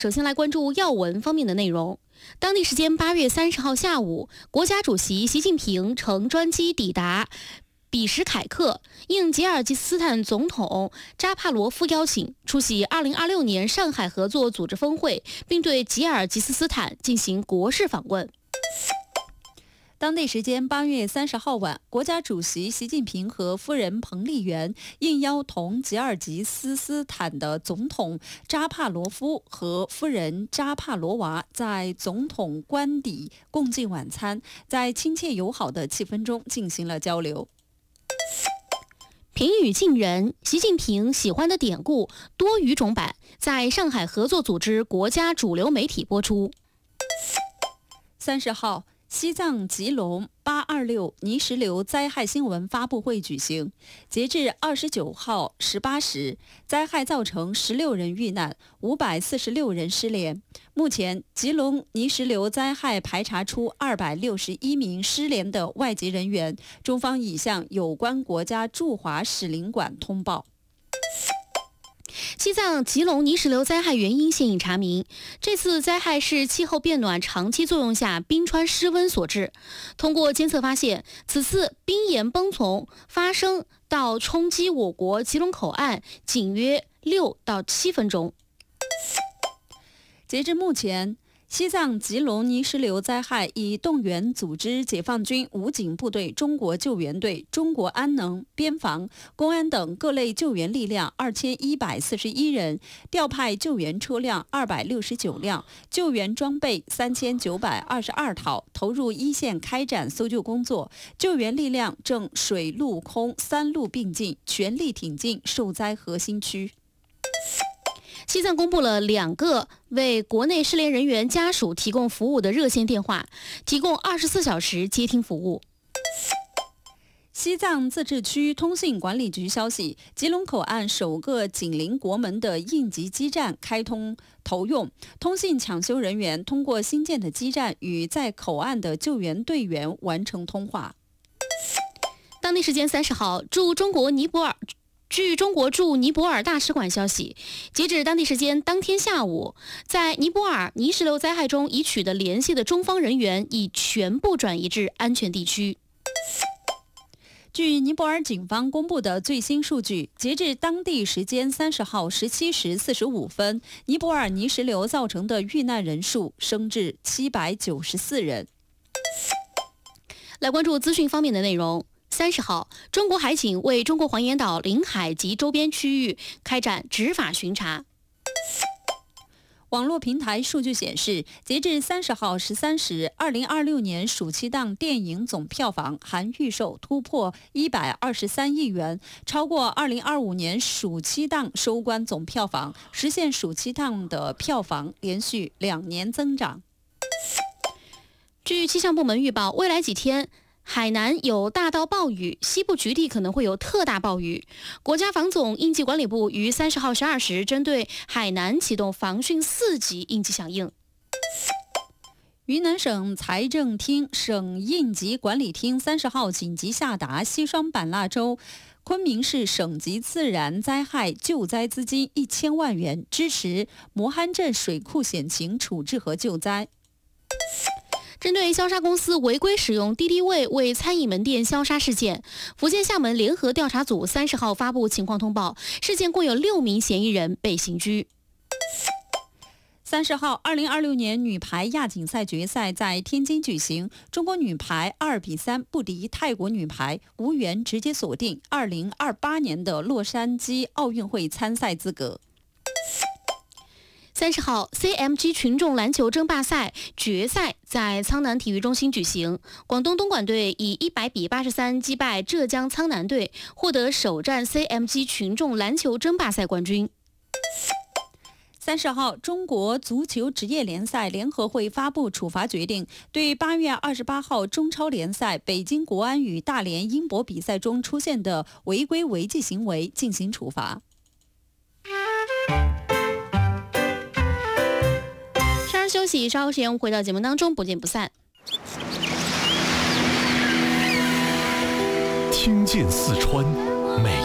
首先来关注要闻方面的内容。当地时间8月30号下午，国家主席习近平乘专机抵达比什凯克，应吉尔吉斯斯坦总统扎帕罗夫邀请，出席2026年上海合作组织峰会，并对吉尔吉斯斯坦进行国事访问。 当地时间8月30号晚，国家主席习近平和夫人彭丽媛应邀同吉尔吉斯斯坦的总统扎帕罗夫和夫人扎帕罗娃在总统官邸共进晚餐，在亲切友好的气氛中进行了交流。 平语近人，习近平喜欢的典故多语种版在上海合作组织国家主流媒体播出。 30号，西藏吉隆826泥石流灾害新闻发布会举行。截至29号18时，灾害造成16人遇难，546人失联。目前，吉隆泥石流灾害排查出261名失联的外籍人员，中方已向有关国家驻华使领馆通报。 西藏吉隆泥石流灾害原因现已查明，这次灾害是气候变暖长期作用下冰川失温所致。通过监测发现，此次冰岩崩从发生到冲击我国吉隆口岸仅约6到7分钟。 截至目前，西藏吉隆泥石流灾害已动员组织解放军武警部队、中国救援队、中国安能、边防、公安等各类救援力量2141人，调派救援车辆269辆，救援装备3922套，投入一线开展搜救工作。救援力量正水陆空3路并进，全力挺进受灾核心区。 西藏公布了2个为国内失联人员家属提供服务的热线电话，提供24小时接听服务。 西藏自治区通信管理局消息，吉隆口岸首个紧邻国门的应急基站开通投用，通信抢修人员通过新建的基站与在口岸的救援队员完成通话。 当地时间30号，据中国驻尼泊尔大使馆消息，截止当地时间当天下午，在尼泊尔泥石流灾害中已取得联系的中方人员已全部转移至安全地区。 据尼泊尔警方公布的最新数据，截至当地时间30号17时45分，尼泊尔泥石流造成的遇难人数升至794人。 来关注资讯方面的内容。30号，中国海警为中国黄岩岛领海及周边区域开展执法巡查。 网络平台数据显示，截至30号13时，2026年暑期档电影总票房含预售突破123亿元，超过2025年暑期档收官总票房，实现暑期档的票房连续2年增长。 据气象部门预报，未来几天海南有大到暴雨，西部局地可能会有特大暴雨。国家防总应急管理部于30号12时针对海南启动防汛4级应急响应。 云南省财政厅省应急管理厅30号紧急下达西双版纳州昆明市省级自然灾害救灾资金1000万元，支持磨憨镇水库险情处置和救灾。 针对消杀公司违规使用敌敌畏为餐饮门店消杀事件，福建厦门联合调查组30号发布情况通报，事件共有6名嫌疑人被刑拘。 30号，2026年女排亚锦赛决赛在天津举行，中国女排2比3不敌泰国女排，无缘直接锁定2028年的洛杉矶奥运会参赛资格。 30号 ，CMG 群众篮球争霸赛决赛在苍南体育中心举行，广东东莞队以100比83击败浙江苍南队，获得首战 CMG 群众篮球争霸赛冠军。 30号，中国足球职业联赛联合会发布处罚决定，对8月28号中超联赛北京国安与大连英博比赛中出现的违规违纪行为进行处罚。 稍事休息，稍后时间回到节目当中，不见不散。 听见四川美